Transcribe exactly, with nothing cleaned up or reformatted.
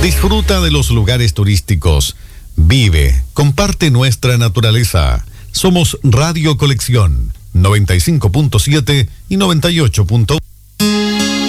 Disfruta de los lugares turísticos. Vive, comparte nuestra naturaleza. Somos Radio Colección noventa y cinco punto siete y noventa y ocho punto uno.